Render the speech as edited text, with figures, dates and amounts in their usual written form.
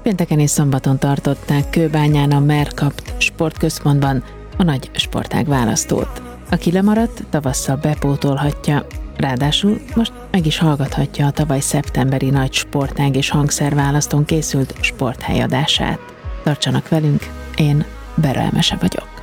Pénteken és szombaton tartották Kőbányán a Mercapt sportközpontban a nagy sportág választót. Aki lemaradt, tavasszal bepótolhatja, ráadásul most meg is hallgathatja a tavaly szeptemberi nagy sportág és hangszerválasztón készült sporthelyadását. Tartsanak velünk, én Bera Emese vagyok.